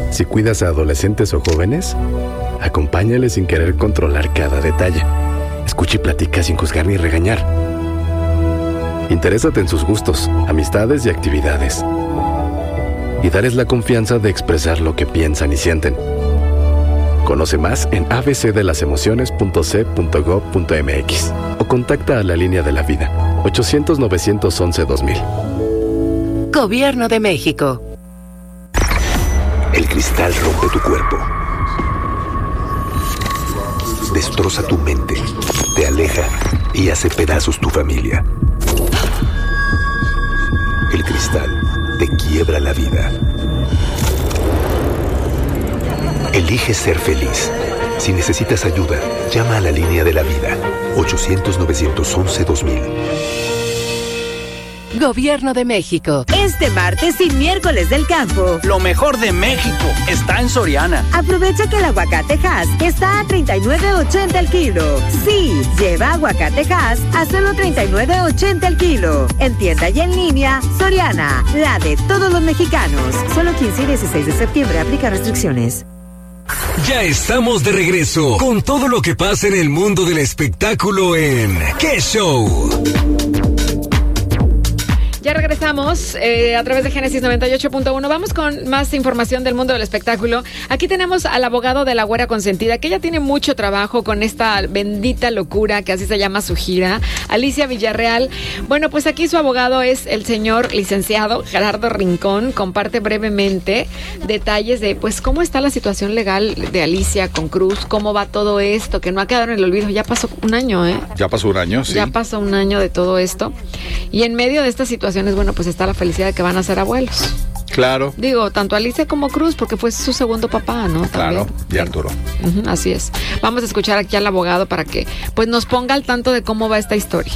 Si cuidas a adolescentes o jóvenes, acompáñales sin querer controlar cada detalle. Escucha y platica sin juzgar ni regañar. Interésate en sus gustos, amistades y actividades. Y darles la confianza de expresar lo que piensan y sienten. Conoce más en abcdelasemociones.c.gov.mx o contacta a la Línea de la Vida, 800-911-2000. Gobierno de México. El cristal rompe tu cuerpo. Destroza tu mente, te aleja y hace pedazos tu familia. El cristal te quiebra la vida. Elige ser feliz. Si necesitas ayuda, llama a la Línea de la Vida, 800-911-2000. Gobierno de México. Este martes y miércoles del campo. Lo mejor de México está en Soriana. Aprovecha que el aguacate Hass está a $39.80 el kilo. Sí, lleva aguacate Hass a solo $39.80 el kilo. En tienda y en línea, Soriana, la de todos los mexicanos. Solo 15 y 16 de septiembre aplica restricciones. Ya estamos de regreso con todo lo que pasa en el mundo del espectáculo en ¿Qué Show? Ya regresamos a través de Génesis 98.1. Vamos con más información del mundo del espectáculo. Aquí tenemos al abogado de la güera consentida, que ella tiene mucho trabajo con esta bendita locura, que así se llama su gira, Alicia Villarreal. Bueno, pues aquí su abogado es el señor licenciado Gerardo Rincón. Comparte brevemente detalles de pues cómo está la situación legal de Alicia con Cruz, cómo va todo esto, que no ha quedado en el olvido. Ya pasó un año, ¿eh? Ya pasó un año, sí. Ya pasó un año de todo esto. Y en medio de esta situación, bueno, pues está la felicidad de que van a ser abuelos. Claro. Digo, tanto Alicia como Cruz, porque fue su segundo papá, ¿no? También. Claro, y Arturo. Así es. Vamos a escuchar aquí al abogado para que pues nos ponga al tanto de cómo va esta historia.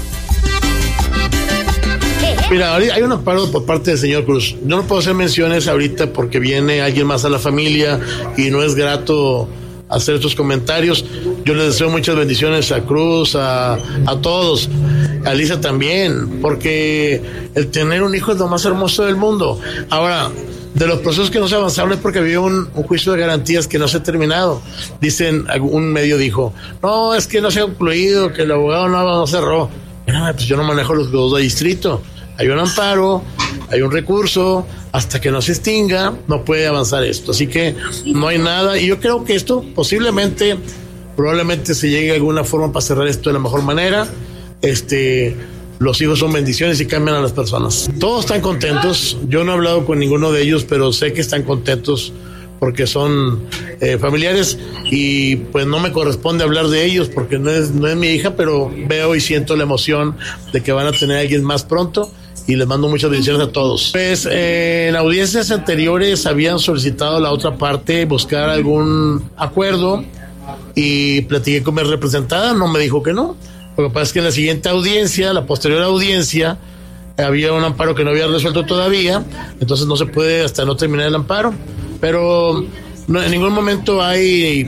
Mira, hay un amparo por parte del señor Cruz. Yo no puedo hacer menciones ahorita porque viene alguien más a la familia y no es grato hacer estos comentarios. Yo les deseo muchas bendiciones a Cruz, a todos, a Alicia también, porque el tener un hijo es lo más hermoso del mundo. Ahora, de los procesos que no se avanzaron es porque había un juicio de garantías que no se ha terminado. Dicen, un medio dijo, no, es que no se ha concluido, que el abogado no cerró. Pues yo no manejo los dos de distrito. Hay un amparo, hay un recurso, hasta que no se extinga, no puede avanzar esto. Así que no hay nada, y yo creo que esto probablemente se llegue a alguna forma para cerrar esto de la mejor manera. Los hijos son bendiciones y cambian a las personas. Todos están contentos, yo no he hablado con ninguno de ellos, pero sé que están contentos porque son familiares, y pues no me corresponde hablar de ellos porque no es mi hija, pero veo y siento la emoción de que van a tener a alguien más pronto. Y les mando muchas bendiciones a todos. Pues en audiencias anteriores habían solicitado a la otra parte buscar algún acuerdo y platiqué con mi representada, no me dijo que no. Lo que pasa es que en la siguiente audiencia, la posterior audiencia, había un amparo que no había resuelto todavía, entonces no se puede hasta no terminar el amparo. Pero no, en ningún momento hay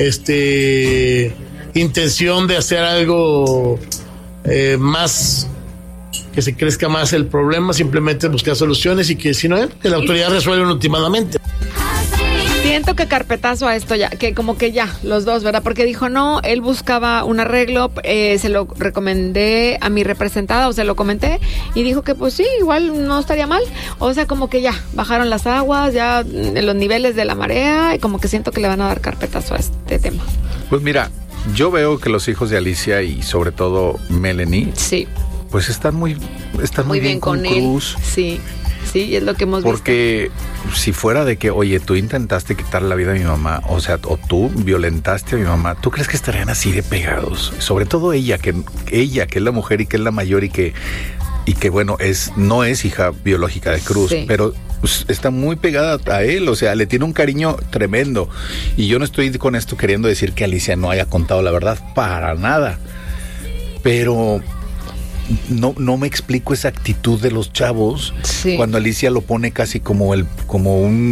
intención de hacer algo más que se crezca más el problema, simplemente buscar soluciones y que si no, que la autoridad resuelva últimamente. Siento que carpetazo a esto ya, que como que ya, los dos, ¿verdad? Porque dijo, no, él buscaba un arreglo, se lo recomendé a mi representada, o se lo comenté, y dijo que pues sí, igual no estaría mal. O sea, como que ya, bajaron las aguas, ya en los niveles de la marea, y como que siento que le van a dar carpetazo a este tema. Pues mira, yo veo que los hijos de Alicia y sobre todo Melanie, sí, pues están muy bien con Cruz. Sí, es lo que hemos visto. Porque si fuera de que, oye, tú intentaste quitar la vida a mi mamá, o sea, o tú violentaste a mi mamá, ¿tú crees que estarían así de pegados? Sobre todo ella, que es la mujer y que es la mayor y que bueno, no es hija biológica de Cruz, sí, pero pues, está muy pegada a él, o sea, le tiene un cariño tremendo. Y yo no estoy con esto queriendo decir que Alicia no haya contado la verdad, para nada. Pero no me explico esa actitud de los chavos, sí, cuando Alicia lo pone casi como un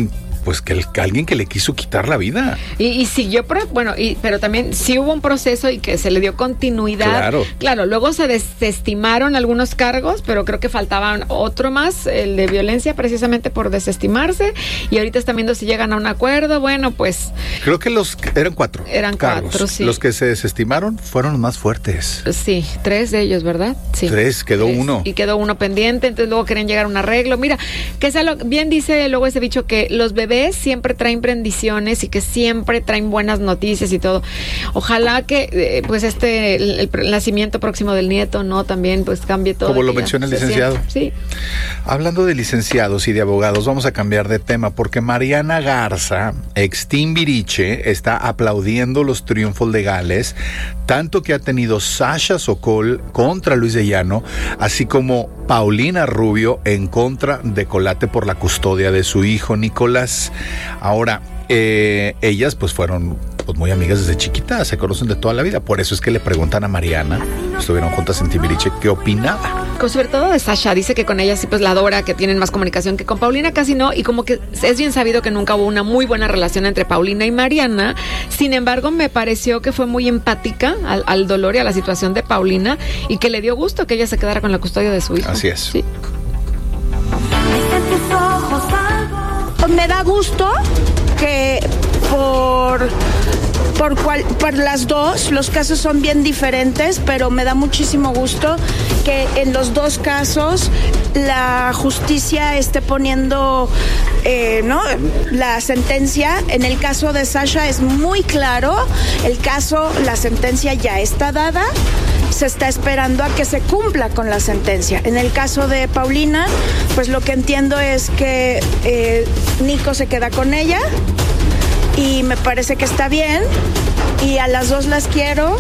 pues que alguien que le quiso quitar la vida. Y siguió, pero también sí hubo un proceso y que se le dio continuidad. Claro, luego se desestimaron algunos cargos, pero creo que faltaban otro más, el de violencia, precisamente por desestimarse, y ahorita están viendo si llegan a un acuerdo. Bueno, pues... Creo que eran 4. Eran cargos. 4, sí. Los que se desestimaron fueron los más fuertes. Sí, 3 de ellos, ¿verdad? Sí. 3, quedó 1. Y quedó 1 pendiente, entonces luego querían llegar a un arreglo. Mira, que bien dice luego ese bicho que los bebés siempre traen bendiciones y que siempre traen buenas noticias y todo. Ojalá que pues el nacimiento próximo del nieto, ¿no? También pues cambie todo. Como lo menciona el licenciado. Sí. Hablando de licenciados y de abogados, vamos a cambiar de tema porque Mariana Garza, ex Timbiriche, está aplaudiendo los triunfos legales, tanto que ha tenido Sasha Sokol contra Luis de Llano, así como Paulina Rubio en contra de Colate por la custodia de su hijo Nicolás. Ahora, ellas pues fueron muy amigas desde chiquitas, se conocen de toda la vida, por eso es que le preguntan a Mariana, estuvieron juntas en Timbiriche, ¿qué opinaba? Sobre todo de Sasha, dice que con ella sí pues la adora, que tienen más comunicación, que con Paulina casi no, y como que es bien sabido que nunca hubo una muy buena relación entre Paulina y Mariana. Sin embargo, me pareció que fue muy empática al dolor y a la situación de Paulina, y que le dio gusto que ella se quedara con la custodia de su hijo. Así es. Sí. Me da gusto que por las dos, los casos son bien diferentes, pero me da muchísimo gusto que en los dos casos la justicia esté poniendo la sentencia. En el caso de Sasha es muy claro, la sentencia ya está dada, se está esperando a que se cumpla con la sentencia. En el caso de Paulina, pues lo que entiendo es que Nico se queda con ella y me parece que está bien, y a las dos las quiero.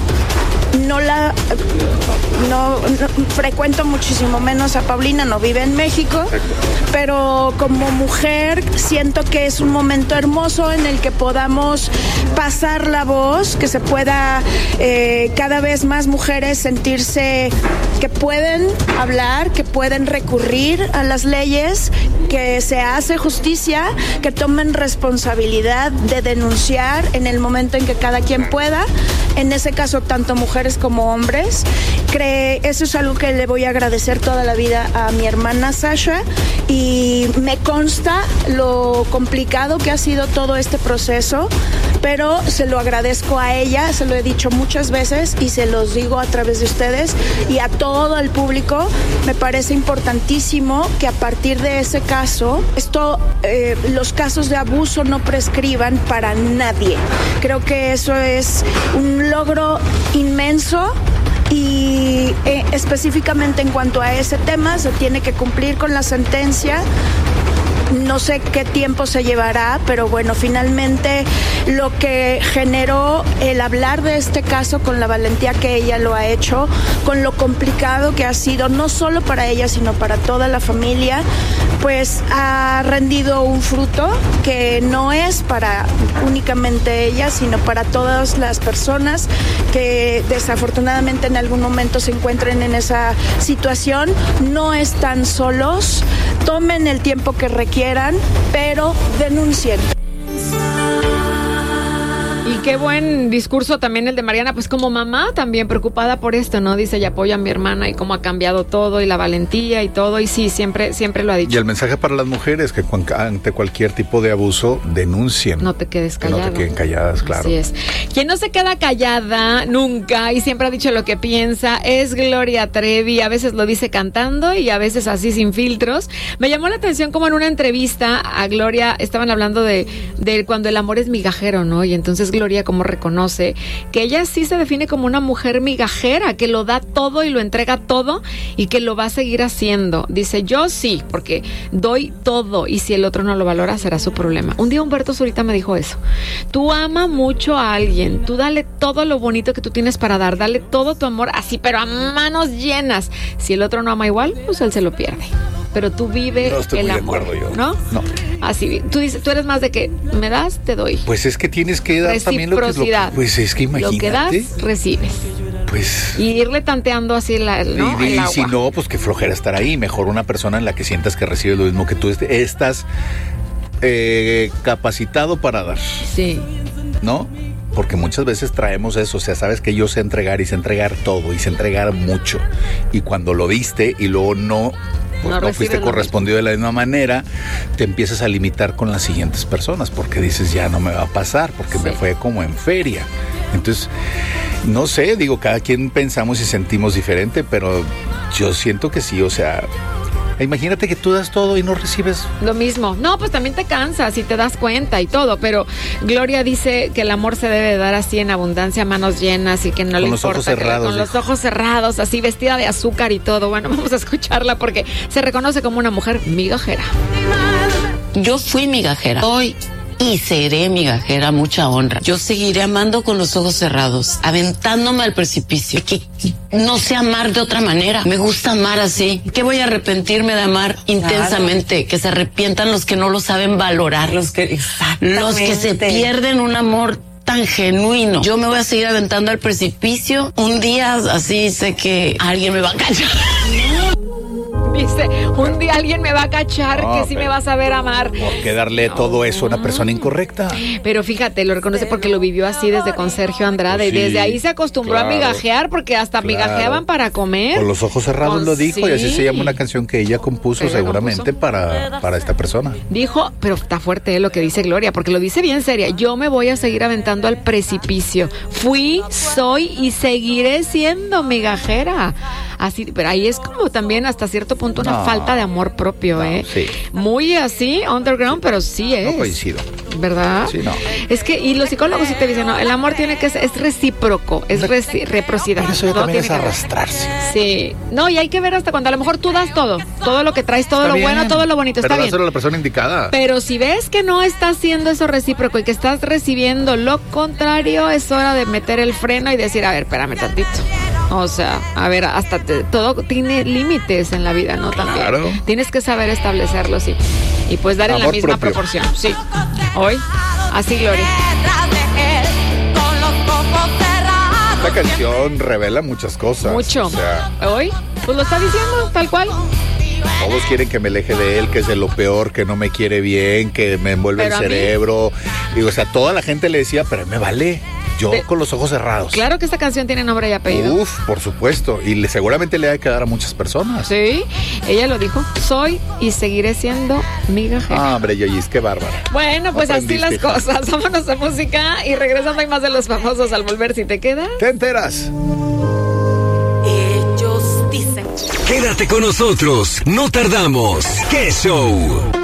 No frecuento muchísimo menos a Paulina, no vive en México, pero como mujer siento que es un momento hermoso en el que podamos pasar la voz, que se pueda cada vez más mujeres sentirse que pueden hablar, que pueden recurrir a las leyes, que se hace justicia, que tomen responsabilidad de denunciar en el momento en que cada quien pueda, en ese caso tanto mujeres como hombres. Eso es algo que le voy a agradecer toda la vida a mi hermana Sasha, y me consta lo complicado que ha sido todo este proceso, pero se lo agradezco a ella, se lo he dicho muchas veces y se los digo a través de ustedes y a todo el público. Me parece importantísimo que a partir de ese caso, los casos de abuso no prescriban para nadie. Creo que eso es un logro inmenso, y específicamente en cuanto a ese tema se tiene que cumplir con la sentencia. No sé qué tiempo se llevará, pero bueno, finalmente lo que generó el hablar de este caso, con la valentía que ella lo ha hecho, con lo complicado que ha sido, no solo para ella, sino para toda la familia, pues ha rendido un fruto que no es para únicamente ella, sino para todas las personas que desafortunadamente en algún momento se encuentren en esa situación. No están solos, tomen el tiempo que requieran, pero denuncien. Y qué buen discurso también el de Mariana, pues como mamá también preocupada por esto, ¿no? Dice, y apoya a mi hermana y cómo ha cambiado todo y la valentía y todo, y sí, siempre lo ha dicho. Y el mensaje para las mujeres, que ante cualquier tipo de abuso, denuncien. No te quedes callada. No te queden calladas, claro. Así es. Quien no se queda callada nunca y siempre ha dicho lo que piensa es Gloria Trevi. A veces lo dice cantando y a veces así sin filtros. Me llamó la atención como en una entrevista a Gloria estaban hablando de cuando el amor es migajero, ¿no? Y entonces Gloria como reconoce que ella sí se define como una mujer migajera, que lo da todo y lo entrega todo y que lo va a seguir haciendo. Dice, yo sí, porque doy todo y si el otro no lo valora será su problema. Un día Humberto Zurita me dijo eso. Tú ama mucho a alguien, tú dale todo lo bonito que tú tienes para dar, dale todo tu amor así, pero a manos llenas. Si el otro no ama igual, pues él se lo pierde. Pero tú vive el amor, ¿no? No. Así, tú eres más de que me das, te doy. Pues es que tienes que dar también lo que es lo, pues es que imagínate. Lo que das, recibes. Pues. Y irle tanteando así el agua. Y si no, pues qué flojera estar ahí. Mejor una persona en la que sientas que recibe lo mismo que tú estás capacitado para dar. Sí. ¿No? Porque muchas veces traemos eso, o sea, sabes que yo sé entregar y sé entregar todo y sé entregar mucho. Y cuando lo diste y luego no fuiste correspondido de la misma manera, te empiezas a limitar con las siguientes personas porque dices, ya no me va a pasar, porque me fue como en feria. Entonces, no sé, digo, cada quien pensamos y sentimos diferente, pero yo siento que sí, o sea... Imagínate que tú das todo y no recibes lo mismo. No, pues también te cansas y te das cuenta y todo, pero Gloria dice que el amor se debe dar así en abundancia, manos llenas y que no le importa. Con los ojos cerrados, así vestida de azúcar y todo. Bueno, vamos a escucharla porque se reconoce como una mujer migajera. Yo fui migajera. Hoy y seré migajera, mucha honra. Yo seguiré amando con los ojos cerrados, aventándome al precipicio. Que no sé amar de otra manera. Me gusta amar así. ¿Qué voy a arrepentirme de amar intensamente? Que se arrepientan los que no lo saben valorar. Los que se pierden un amor tan genuino. Yo me voy a seguir aventando al precipicio. Un día así sé que alguien me va a cachar. Dice, un día alguien me va a cachar que sí me va a saber amar. ¿Por qué darle todo eso a una persona incorrecta? Pero fíjate, lo reconoce porque lo vivió así desde con Sergio Andrade. Y desde ahí se acostumbró a migajear porque hasta migajeaban para comer. Con los ojos cerrados lo dijo y así se llama una canción que ella compuso seguramente para esta persona. Dijo, pero está fuerte lo que dice Gloria, porque lo dice bien seria. Yo me voy a seguir aventando al precipicio. Fui, soy y seguiré siendo migajera. Así, pero ahí es como también hasta cierto punto una falta de amor propio, Sí. Muy así, underground, pero sí es. No coincido. ¿Verdad? Sí, no. Es que, y los psicólogos sí te dicen, no, el amor tiene que ser, es recíproco, es reciprocidad. Por eso no también tiene es arrastrarse. Sí. No, y hay que ver hasta cuando a lo mejor tú das todo lo que traes, todo está lo bien, bueno, todo lo bonito, está bien. Pero dáselo a la persona indicada. Pero si ves que no está haciendo eso recíproco y que estás recibiendo lo contrario, es hora de meter el freno y decir, a ver, espérame tantito. O sea, a ver, hasta todo tiene límites en la vida, ¿no? Claro. También. Tienes que saber establecerlos y pues dar en la misma proporción. Sí. Hoy, así Gloria. Esta canción revela muchas cosas. Mucho. O sea, hoy, pues lo está diciendo tal cual. Todos quieren que me aleje de él, que es de lo peor, que no me quiere bien, que me envuelve el cerebro. Digo, o sea, toda la gente le decía, pero me vale. Yo con los ojos cerrados. Claro que esta canción tiene nombre y apellido. Uf, por supuesto. Y seguramente le ha de quedar a muchas personas. Sí, ella lo dijo. Soy y seguiré siendo migajera. Ah, hombre, Yoyis, qué bárbara. Bueno, pues así las cosas. Vámonos a música y regresando hay más de los famosos al volver. Si te quedas, te enteras. Ellos dicen. Quédate con nosotros. No tardamos. ¡Qué show!